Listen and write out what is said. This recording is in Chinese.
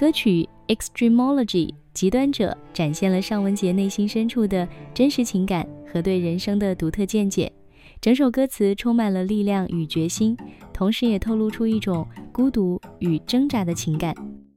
歌曲 Extremology 极端者展现了尚雯婕内心深处的真实情感和对人生的独特见解，整首歌词充满了力量与决心，同时也透露出一种孤独与挣扎的情感。